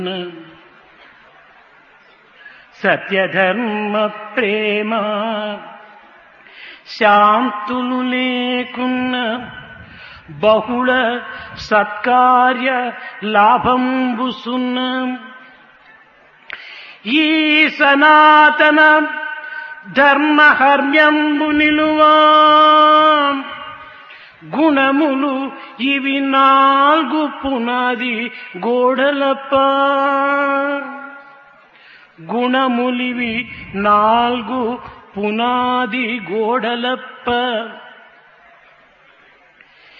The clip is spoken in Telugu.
సత్యధర్మ ప్రేమ శాంతులు లేకున్న బహుళ సత్కార్య లాభంబుసున్న ఈ సనాతన ధర్మహర్మ్యంబు నిలువా గుణములు ఇవి నాలుగు పునాది గోడలప్ప గుణములివి నాలుగు పునాది గోడలప్ప